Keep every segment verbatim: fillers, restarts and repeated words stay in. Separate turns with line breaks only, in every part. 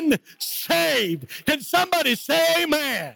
been saved. Can somebody say amen?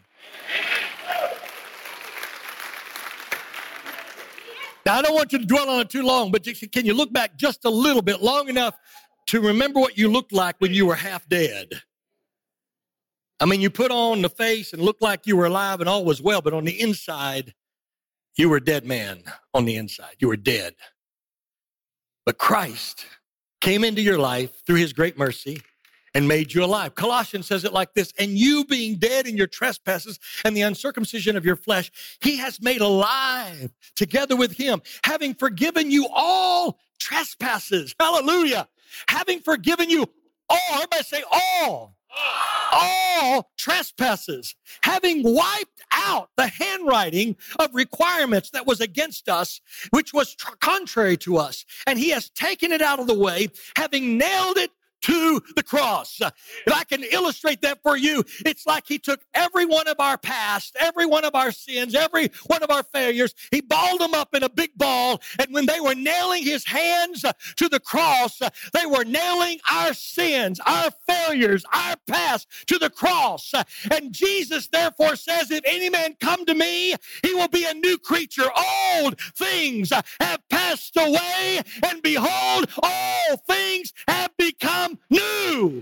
Now, I don't want you to dwell on it too long, but can you look back just a little bit, long enough to remember what you looked like when you were half dead? I mean, you put on the face and looked like you were alive and all was well, but on the inside, you were a dead man on the inside. You were dead. But Christ came into your life through his great mercy and made you alive. Colossians says it like this, and you being dead in your trespasses and the uncircumcision of your flesh, he has made alive together with him, having forgiven you all trespasses. Hallelujah. Having forgiven you all, everybody say all. All trespasses, having wiped out the handwriting of requirements that was against us, which was tr- contrary to us. And he has taken it out of the way, having nailed it to the cross. If I can illustrate that for you, it's like he took every one of our past, every one of our sins, every one of our failures, he balled them up in a big ball, and when they were nailing his hands to the cross, they were nailing our sins, our failures, our past to the cross. And Jesus therefore says, if any man come to me, he will be a new creature. Old things have passed away, and behold, all things have become new.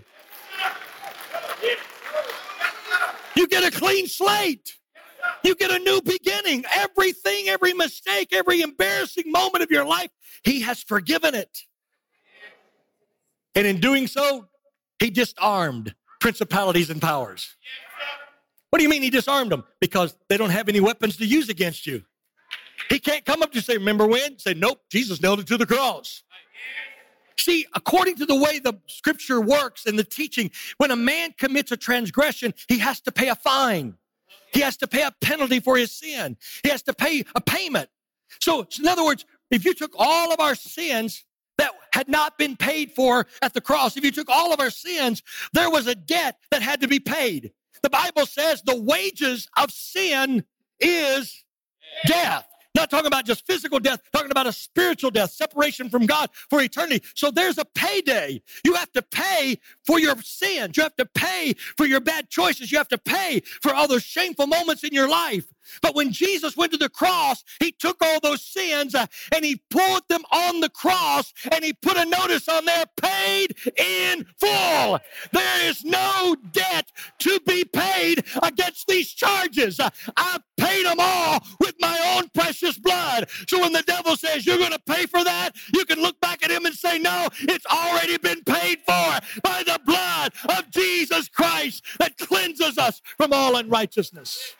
You get a clean slate. You get a new beginning. Everything, every mistake, every embarrassing moment of your life, he has forgiven it. And in doing so, he disarmed principalities and powers. What do you mean he disarmed them? Because they don't have any weapons to use against you. He can't come up to you and say, remember when? Say, nope, Jesus nailed it to the cross. See, according to the way the scripture works and the teaching, when a man commits a transgression, he has to pay a fine. He has to pay a penalty for his sin. He has to pay a payment. So, in other words, if you took all of our sins that had not been paid for at the cross, if you took all of our sins, there was a debt that had to be paid. The Bible says the wages of sin is death. Not talking about just physical death, talking about a spiritual death, separation from God for eternity. So there's a payday. You have to pay for your sins. You have to pay for your bad choices. You have to pay for all those shameful moments in your life. But when Jesus went to the cross, he took all those sins uh, and he put them on the cross, and he put a notice on there, paid in full. There is no debt to be paid against these charges. Uh, I paid them all with my own precious blood. So when the devil says you're going to pay for that, you can look back at him and say, no, it's already been paid for by the blood of Jesus Christ that cleanses us from all unrighteousness.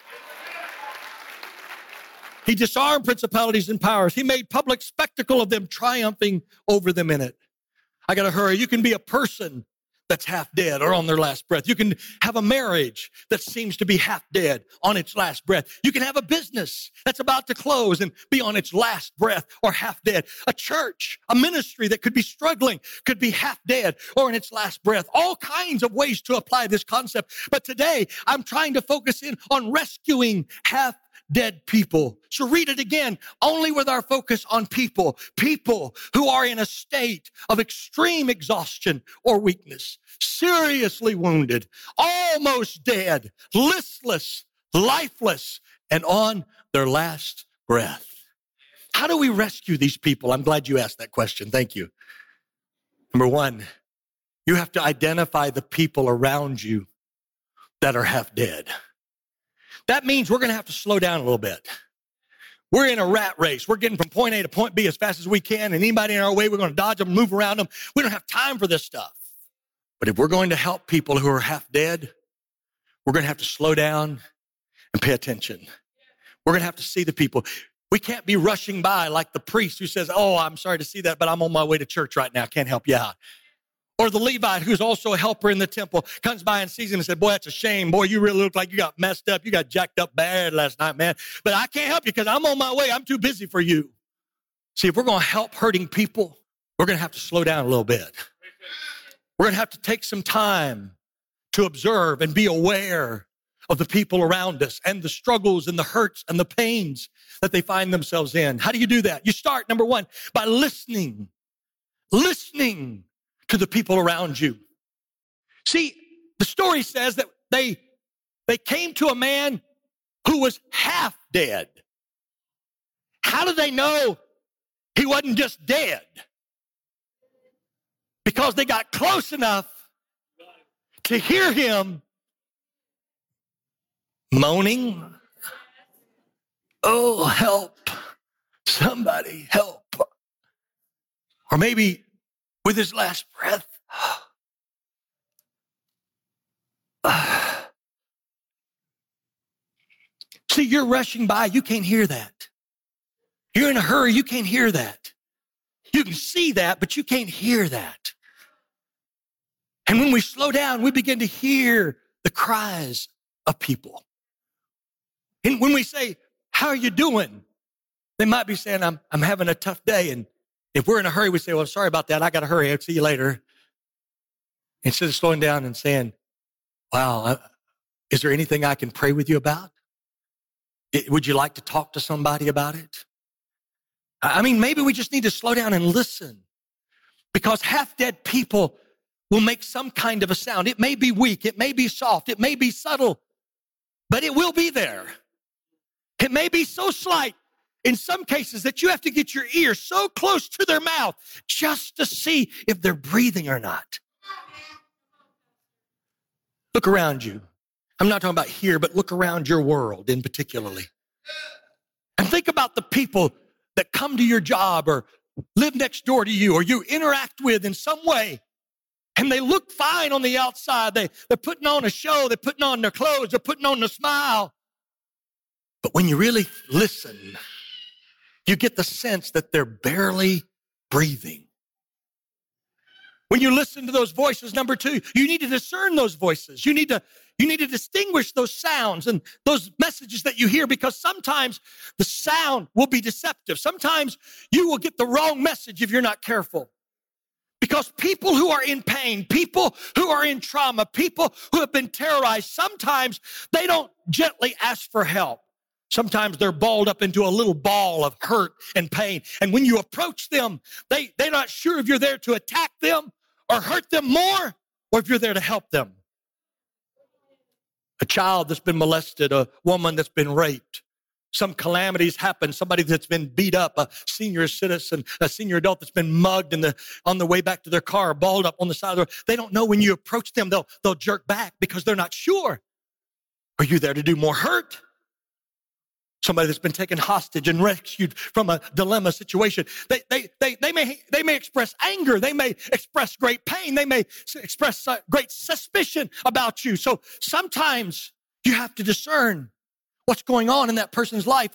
He disarmed principalities and powers. He made public spectacle of them, triumphing over them in it. I got to hurry. You can be a person that's half dead or on their last breath. You can have a marriage that seems to be half dead on its last breath. You can have a business that's about to close and be on its last breath or half dead. A church, a ministry that could be struggling, could be half dead or in its last breath. All kinds of ways to apply this concept. But today, I'm trying to focus in on rescuing half dead people. So read it again, only with our focus on people, people who are in a state of extreme exhaustion or weakness, seriously wounded, almost dead, listless, lifeless, and on their last breath. How do we rescue these people? I'm glad you asked that question. Thank you. Number one, you have to identify the people around you that are half dead. That means we're going to have to slow down a little bit. We're in a rat race. We're getting from point A to point B as fast as we can, and anybody in our way, we're going to dodge them, move around them. We don't have time for this stuff. But if we're going to help people who are half dead, we're going to have to slow down and pay attention. We're going to have to see the people. We can't be rushing by like the priest who says, oh, I'm sorry to see that, but I'm on my way to church right now. I can't help you out. Or the Levite, who's also a helper in the temple, comes by and sees him and said, boy, that's a shame. Boy, you really look like you got messed up. You got jacked up bad last night, man. But I can't help you because I'm on my way. I'm too busy for you. See, if we're going to help hurting people, we're going to have to slow down a little bit. We're going to have to take some time to observe and be aware of the people around us and the struggles and the hurts and the pains that they find themselves in. How do you do that? You start, number one, by listening. Listening to the people around you. See, the The story says that they, they came to a man who was half dead. How did they know he wasn't just dead? Because they got close enough to hear him moaning, "Oh, help. Somebody help." Or maybe with his last breath, see, you're rushing by. You can't hear that. You're in a hurry. You can't hear that. You can see that, but you can't hear that. And when we slow down, we begin to hear the cries of people. And when we say, "How are you doing?" They might be saying, I'm, I'm having a tough day. And if we're in a hurry, we say, "Well, sorry about that. I got to hurry. I'll see you later." Instead of slowing down and saying, "Wow, uh, is there anything I can pray with you about? It, would you like to talk to somebody about it?" I mean, maybe we just need to slow down and listen, because half-dead people will make some kind of a sound. It may be weak. It may be soft. It may be subtle, but it will be there. It may be so slight in some cases that you have to get your ear so close to their mouth just to see if they're breathing or not. Look around you. I'm not talking about here, but look around your world in particularly. And think about the people that come to your job or live next door to you or you interact with in some way. And they look fine on the outside. They, they're putting on a show. They're putting on their clothes. They're putting on a smile. But when you really listen, you get the sense that they're barely breathing. When you listen to those voices, number two, you need to discern those voices. You need to, you need to distinguish those sounds and those messages that you hear, because sometimes the sound will be deceptive. Sometimes you will get the wrong message if you're not careful. Because people who are in pain, people who are in trauma, people who have been terrorized, sometimes they don't gently ask for help. Sometimes they're balled up into a little ball of hurt and pain. And when you approach them, they, they're not sure if you're there to attack them or hurt them more, or if you're there to help them. A child that's been molested, a woman that's been raped, some calamities happen, somebody that's been beat up, a senior citizen, a senior adult that's been mugged in the, on the way back to their car, balled up on the side of the road. They don't know when you approach them, they'll, they'll jerk back because they're not sure. Are you there to do more hurt? Somebody that's been taken hostage and rescued from a dilemma situation. They, they, they, they may, they may express anger. They may express great pain. They may express uh, great suspicion about you. So sometimes you have to discern what's going on in that person's life.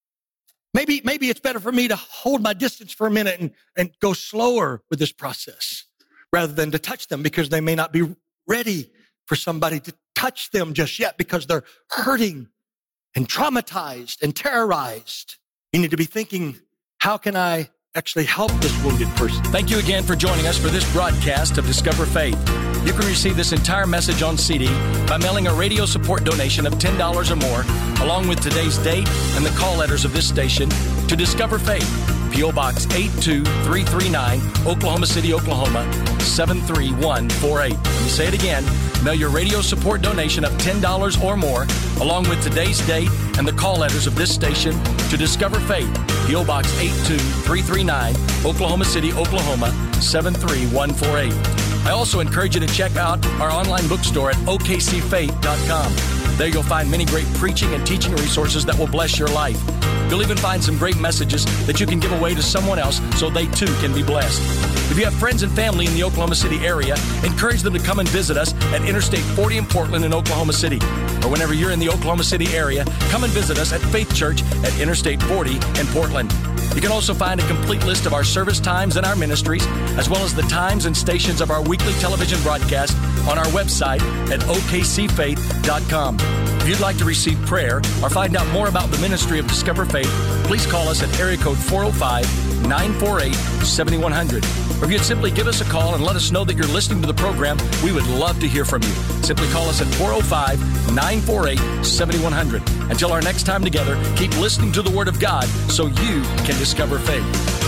Maybe, maybe it's better for me to hold my distance for a minute and, and go slower with this process rather than to touch them, because they may not be ready for somebody to touch them just yet because they're hurting and traumatized and terrorized. You need to be thinking, how can I actually help this wounded person?
Thank you again for joining us for this broadcast of Discover Faith. You can receive this entire message on C D by mailing a radio support donation of ten dollars or more, along with today's date and the call letters of this station, to Discover Faith, P O Box eight two three three nine, Oklahoma City, Oklahoma, seven three one four eight. Let me say it again. Mail your radio support donation of ten dollars or more, along with today's date and the call letters of this station, to Discover Faith, P O Box eight two three three nine, Oklahoma City, Oklahoma, seven three one four eight. I also encourage you to check out our online bookstore at O K C faith dot com. There you'll find many great preaching and teaching resources that will bless your life. You'll even find some great messages that you can give away to someone else so they too can be blessed. If you have friends and family in the Oklahoma City area, encourage them to come and visit us at Interstate forty in Portland in Oklahoma City. Or whenever you're in the Oklahoma City area, come and visit us at Faith Church at Interstate forty in Portland. You can also find a complete list of our service times and our ministries, as well as the times and stations of our weekly television broadcast on our website at O K C faith dot com. If you'd like to receive prayer or find out more about the ministry of Discover Faith, please call us at area code four oh five, nine four eight, seven one zero zero. Or if you'd simply give us a call and let us know that you're listening to the program, we would love to hear from you. Simply call us at four oh five, nine four eight, seven one zero zero. Until our next time together, keep listening to the Word of God so you can discover faith.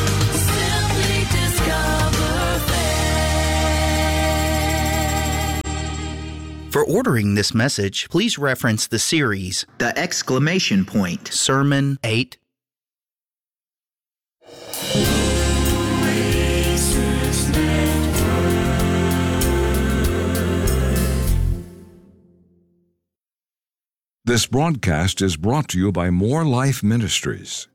Simply discover faith.
For ordering this message, please reference the series,
The Exclamation Point.
Sermon eight.
This broadcast is brought to you by More Life Ministries.